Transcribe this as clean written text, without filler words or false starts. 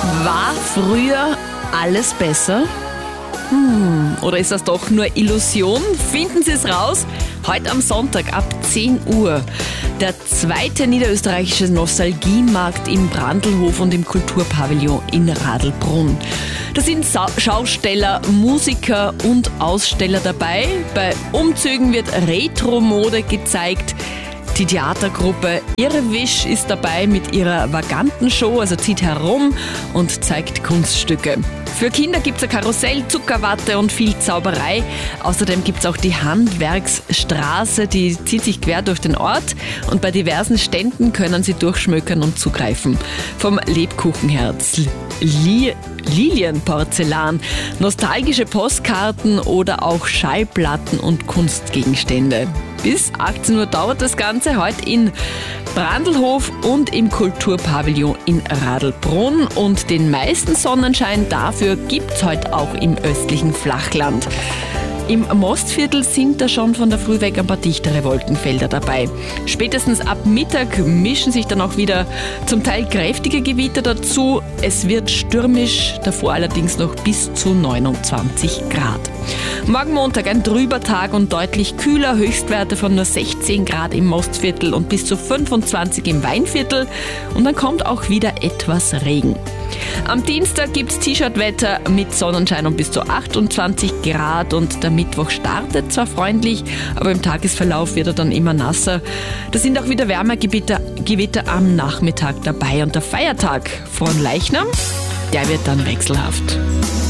War früher alles besser? Oder ist das doch nur Illusion? Finden Sie es raus. Heute am Sonntag ab 10 Uhr. Der zweite niederösterreichische Nostalgiemarkt im Brandlhof und im Kulturpavillon in Radlbrunn. Da sind Schausteller, Musiker und Aussteller dabei. Bei Umzügen wird Retro-Mode gezeigt. Die Theatergruppe Irrwisch ist dabei mit ihrer vaganten Show, also zieht herum und zeigt Kunststücke. Für Kinder gibt es ein Karussell, Zuckerwatte und viel Zauberei. Außerdem gibt es auch die Handwerksstraße, die zieht sich quer durch den Ort und bei diversen Ständen können Sie durchschmökern und zugreifen. Vom Lebkuchenherz, Lilienporzellan, nostalgische Postkarten oder auch Schallplatten und Kunstgegenstände. Bis 18 Uhr dauert das Ganze heute in Brandlhof und im Kulturpavillon in Radlbrunn. Und den meisten Sonnenschein dafür gibt's heute auch im östlichen Flachland. Im Mostviertel sind da schon von der Früh weg ein paar dichtere Wolkenfelder dabei. Spätestens ab Mittag mischen sich dann auch wieder zum Teil kräftige Gewitter dazu. Es wird stürmisch, davor allerdings noch bis zu 29 Grad. Morgen Montag ein trüber Tag und deutlich kühler, Höchstwerte von nur 16 Grad im Mostviertel und bis zu 25 im Weinviertel. Und dann kommt auch wieder etwas Regen. Am Dienstag gibt's T-Shirt-Wetter mit Sonnenschein und bis zu 28 Grad und der Mittwoch startet zwar freundlich, aber im Tagesverlauf wird er dann immer nasser. Da sind auch wieder Wärmegewitter am Nachmittag dabei und der Feiertag von Leichnam, der wird dann wechselhaft.